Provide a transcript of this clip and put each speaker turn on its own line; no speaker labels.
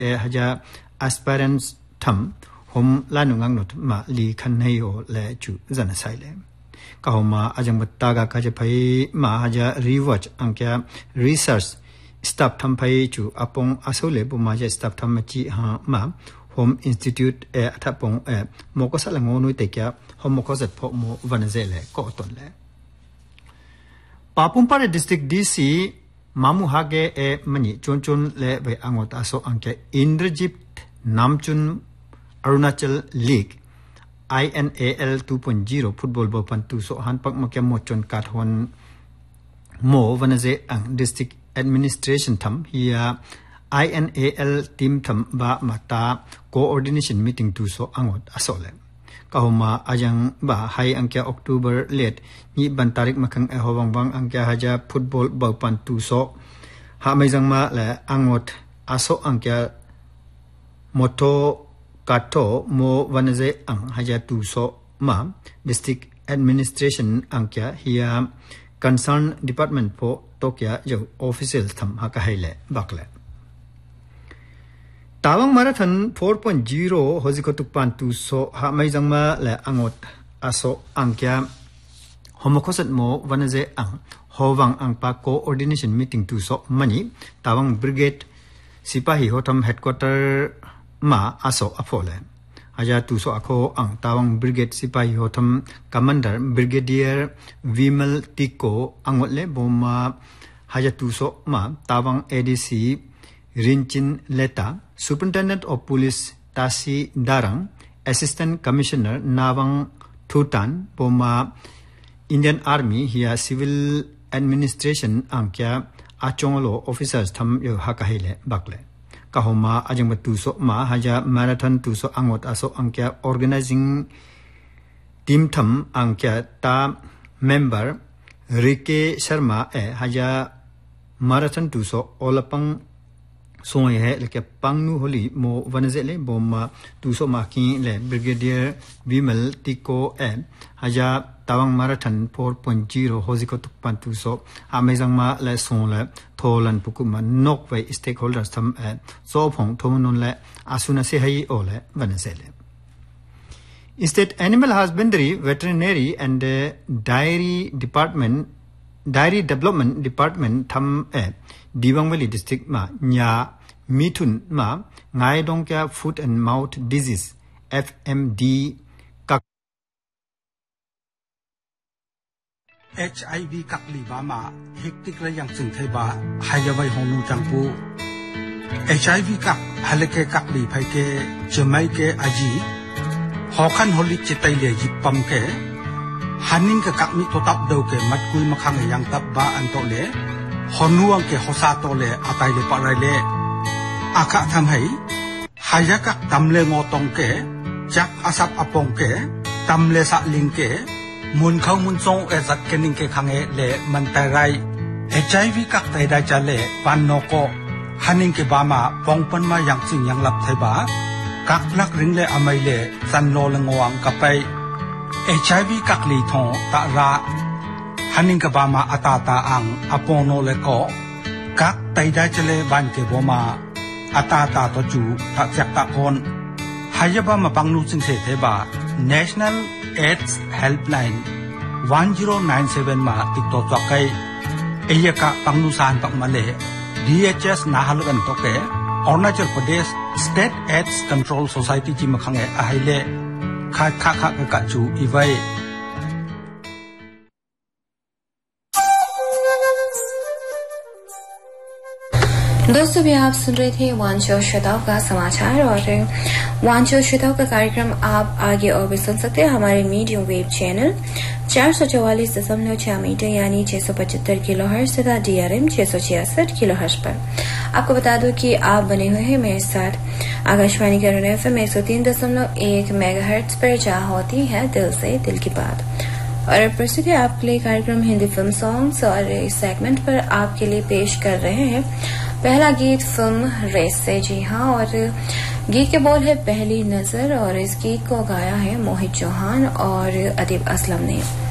haja aspirants tham hom lanungang not ma li khan nei o le chu zana sai le ka homa ajang batta ga ka je phai ma haja rewatch angkya research staff tham phai chu apong asole bu ma je staff tham chi ha ma home institute athapong mokosala ngonoi te kya hom mokosat pho mo vanazele ko ton le Papumpare district DC Mamu Hage mani chonchon le by angot aso anke Indrajit Namchun Arunachal League INAL 2.0 football bopan tu so hanpak makyam mochon kathon mo vanaze ang district administration tham hiya INAL team tham ba mata coordination meeting tu so angot asole kahoma ajang ba hai angkya October late ni ban tarik makang howang bang angkya haja football bopan tu so ha maijang ma le angot aso angkya moto kato mo vanaze ang haja tu so ma district administration angkya hiya concerned department po tokya jo official tham ha ka haile bakle Tawang Marathon 4.0 hozikotukpan tu so ha maijangma le angot aso angkya homokosat mo vanaze ang howang angpa coordination meeting tu so mani Tawang Brigade Sipahi Hotam headquarter ma aso apole aja tu so ako ang Tawang Brigade Sipahi Hotam Commander Brigadier Vimal Tiko angotle boma haja tu so ma Tawang ADC Rinchin Leta Superintendent of Police Tasi Darang Assistant Commissioner Nawang Thutan Poma Indian Army hiya Civil Administration angkya achonglo officers tham yo hakahile bakle kahoma ajang tu so ma haja marathon tu so angot aso angkya organizing team tham angkya ta member Rike Sharma haja marathon tu so olapang soy hai leke pangnu holi mo vanazele bomma tu so makin le Brigadier Vimal Tiko haja Tawang Marathon 4.0 hoziko tukpan tu so amazang ma le son le tholan pukuma nok way stakeholders tham so phong thonon le asuna se hai ole vanazele State Animal Husbandry Veterinary and Dairy Development Department tham Diwang Valley District ma nya mitun ma ngai dong kya foot and mouth disease FMD kak
HIV kak li ba ma hektik la yang chung thai ba hayawai honu changpu HIV kak haleke kak li phai ke jamai ke aji hokhan holi chitai le yipam ke haning ka kak mi to tap do ke mat kui makhang yang tap ba an to le honuang ke hosa to le atai le parai le aka tham hai hayaka tamle ngotong ke jak asap apong ke tamle sa ling ke mun khau mun song e zat kening ke khange le mantai rai HIV kak tai dai cha le pan no ko haning ke bama pongpan ma yang sing yang lap thai ba kak lak ring le amai le san lo lengwang ka pai HIV kak li thong ta ra haning ka bama atata ang apono le ko kak tai dai chale ban ke boma atata to chu ta chak ta kon hayaba ma pangnu sing se the ba National AIDS Helpline 1097 ma tik to kai eyaka pangnu san pak male DHS na halagan to ke Arunachal Pradesh State AIDS Control Society ji makhange ahaile kha ka chu iwai
दोस्तों भी आप सुन रहे थे वांचो श्रोताओं का समाचार और वांचो श्रोताओं का कार्यक्रम आप आगे और भी सुन सकते हैं हमारे मीडियम वेव चैनल 444.6 मीटर यानी 675 किलोहर्ट्ज तथा DRM 666 किलोहर्ट्ज पर। आपको बता दूं कि आप बने हुए हैं मेरे साथ आकाशवाणी के FM 103.1 मेगाहर्ट्ज पर जहां होती है दिल से दिल की बात। और प्रस्तुत है आपके लिए कार्यक्रम हिंदी फिल्म सॉन्ग्स और इस सेगमेंट पर आपके लिए पेश कर रहे हैं पहला गीत फिल्म रेस से। जी हाँ, और गीत के बोल है पहली नजर और इस गीत को गाया है मोहित चौहान और अदीब असलम ने।